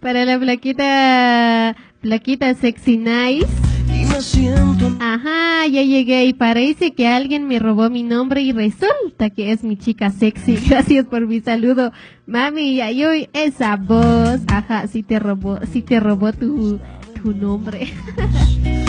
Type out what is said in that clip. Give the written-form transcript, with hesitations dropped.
Para la plaquita sexy nice. Ajá, ya llegué y parece que alguien me robó mi nombre y resulta que es mi chica sexy. Gracias por mi saludo, mami. Y hoy esa voz, ajá, sí te robó tu nombre.